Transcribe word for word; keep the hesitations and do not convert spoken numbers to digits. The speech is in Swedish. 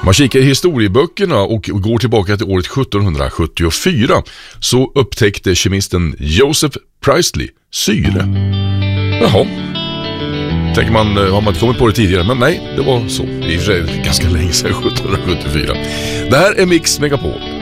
Man kikar i historieböckerna och går tillbaka till året sjuttonhundrasjuttiofyra, så upptäckte kemisten Joseph Priestley syre. Jaha. Tänker man, har man inte kommit på det tidigare? Men nej, det var så. Det är ganska länge sedan, sjuttonhundrasjuttiofyra. Det här är Mix Megapol.